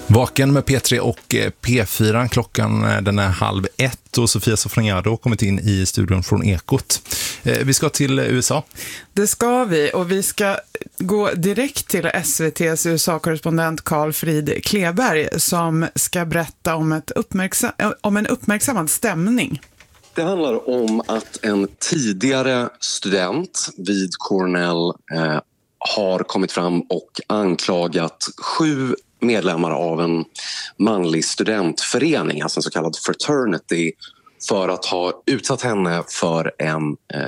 Vaken med P3 och P4. Klockan den är 12:30 och Sofia Sofroniado har kommit in i studion från Ekot. Vi ska till USA. Det ska vi, och vi ska gå direkt till SVT:s USA-korrespondent Carl Frid Kleberg som ska berätta om en uppmärksammad stämning. Det handlar om att en tidigare student vid Cornell har kommit fram och anklagat 7 medlemmar av en manlig studentförening, alltså en så kallad fraternity, för att ha utsatt henne för en